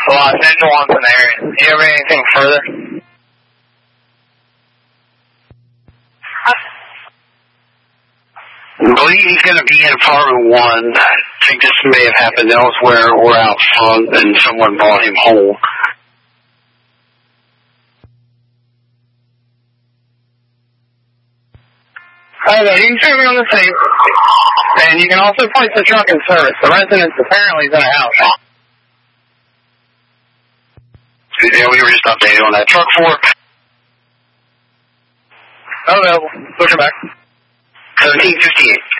Los Angeles in the area. Do you have anything further? I believe he's going to be in apartment 1. I think this may have happened elsewhere or out front, and someone brought him home. Hi there, you can show me on the tape. And you can also place the truck in service. The residence apparently is in a house. Yeah, we were just updated on that. Truck 4. Available. Push it back. 1758.